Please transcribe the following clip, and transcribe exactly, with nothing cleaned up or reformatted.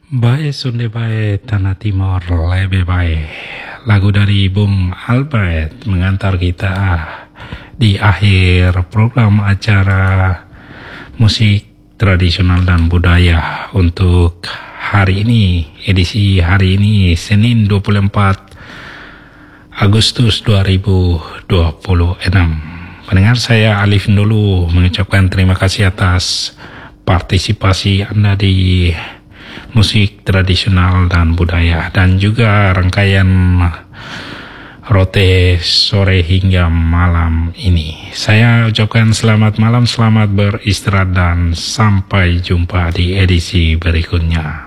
Bae Sunde Bae Tanah Timur Lebih Bae. Lagu dari Bung Albert mengantar kita di akhir program acara musik tradisional dan budaya untuk hari ini, edisi hari ini Senin dua puluh empat Agustus dua ribu dua puluh enam. Pendengar, saya Alif dulu mengucapkan terima kasih atas partisipasi Anda di musik tradisional dan budaya, dan juga rangkaian Rote sore hingga malam ini. Saya ucapkan selamat malam, selamat beristirahat, dan sampai jumpa di edisi berikutnya.